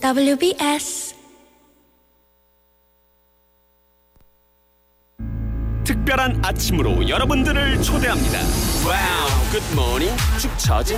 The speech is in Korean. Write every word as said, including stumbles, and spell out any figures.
더블유비에스 특별한 아침으로 여러분들을 초대합니다. 와우, 굿모닝 축 처진